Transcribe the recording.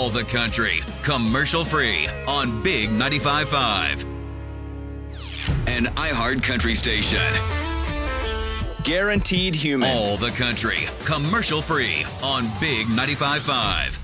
all the country, commercial free on Big 95.5. An iHeart country station. Guaranteed human. All the country, commercial free on Big 95.5.